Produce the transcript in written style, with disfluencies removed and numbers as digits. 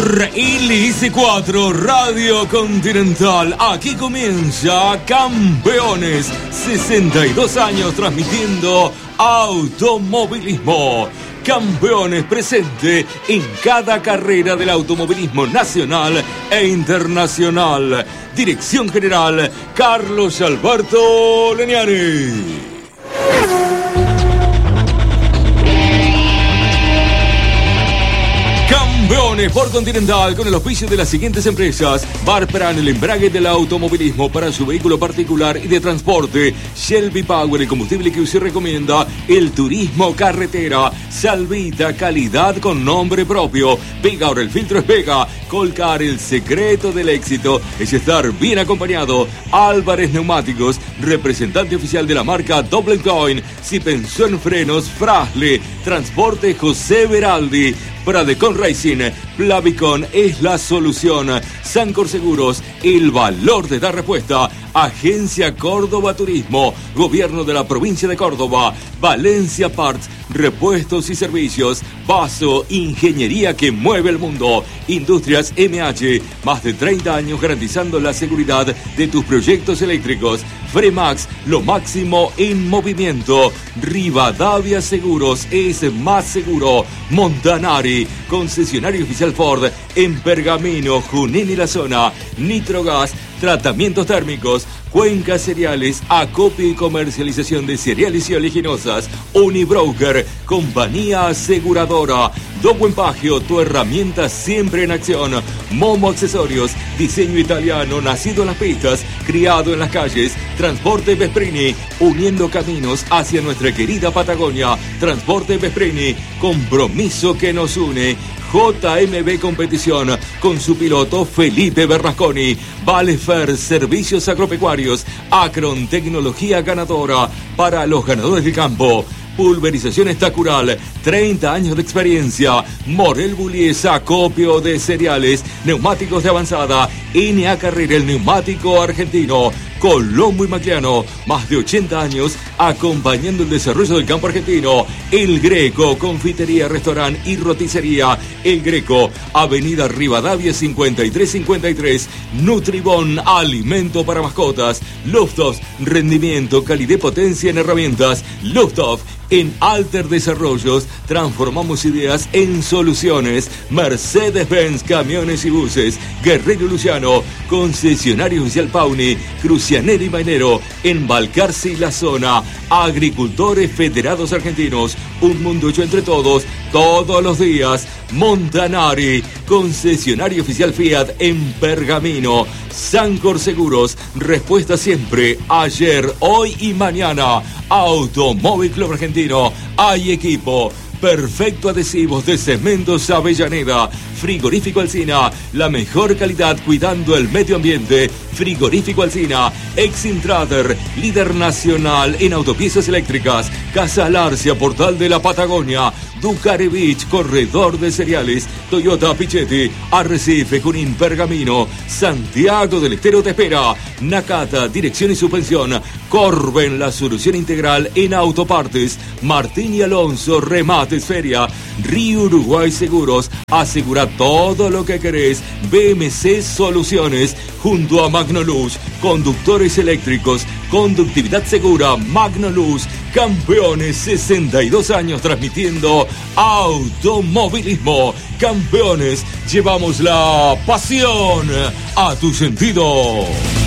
RLS4 Radio Continental. Aquí comienza Campeones. 62 años transmitiendo automovilismo. Campeones presente en cada carrera del automovilismo nacional e internacional. Dirección General Carlos Alberto Leniani. Campeones por Continental con el auspicio de las siguientes empresas: Barpran, el embrague del automovilismo para su vehículo particular y de transporte; Shelby Power, el combustible que usted recomienda; el turismo carretera; Salvita, calidad con nombre propio; Pega, el filtro es Pega; Colcar, el secreto del éxito es estar bien acompañado; Álvarez Neumáticos, representante oficial de la marca Double Coin; si pensó en frenos, Frasle; Transporte José Veraldi; Pradecon Racing, Plavicon es la solución; Sancor Seguros, el valor de dar respuesta; Agencia Córdoba Turismo, Gobierno de la Provincia de Córdoba; Valencia Parts, repuestos y servicios; Vaso, ingeniería que mueve el mundo; Industrias MH, más de 30 años garantizando la seguridad de tus proyectos eléctricos; Fremax, lo máximo en movimiento; Rivadavia Seguros es más seguro; Montanari, concesionario oficial Ford en Pergamino, Junín y la zona; Nitrogas, tratamientos térmicos; Cuenca Cereales, acopio y comercialización de cereales y oleaginosas; Unibroker, compañía aseguradora; Dopo Empagio, tu herramienta siempre en acción; Momo Accesorios, diseño italiano, nacido en las pistas, criado en las calles; Transporte Vesprini, uniendo caminos hacia nuestra querida Patagonia; Transporte Vesprini, compromiso que nos une; JMB Competición, con su piloto Felipe Bernasconi; Valefer, servicios agropecuarios; Acron, tecnología ganadora para los ganadores de campo; Pulverización Tacural, 30 años de experiencia; Morel Bullies, acopio de cereales; neumáticos de avanzada; NA Carrera, el neumático argentino; Colombo y Macliano, más de 80 años acompañando el desarrollo del campo argentino; El Greco, confitería, restaurante y roticería; El Greco, Avenida Rivadavia 5353; Nutribón, alimento para mascotas; Lufthoff, rendimiento, calidad y potencia en herramientas; Lufthoff. En Alter Desarrollos transformamos ideas en soluciones; Mercedes-Benz, camiones y buses; Guerrero Luciano, concesionario oficial Pauni; Crucianero y Mainero, en Balcarce y la zona; Agricultores Federados Argentinos, un mundo hecho entre todos, todos los días; Montanari, concesionario oficial Fiat en Pergamino; Sancor Seguros, respuesta siempre, ayer, hoy y mañana; Automóvil Club Argentino, hay equipo; Perfecto Adhesivos de Cementos Avellaneda; Frigorífico Alsina, la mejor calidad cuidando el medio ambiente; Frigorífico Alsina; Exintrader, líder nacional en autopiezas eléctricas; Casa Alarcia, portal de la Patagonia; Ducare Beach, corredor de cereales; Toyota Pichetti, Arrecife, Junín, Pergamino; Santiago del Estero te espera; Nakata, dirección y suspensión; Corben, la solución integral en autopartes; Martín y Alonso, remates feria; Río Uruguay Seguros, asegura todo lo que querés; BMC Soluciones, junto a Magnoluz, conductores eléctricos, conductividad segura, Magnoluz. Campeones, 62 años transmitiendo automovilismo. Campeones, llevamos la pasión a tu sentido.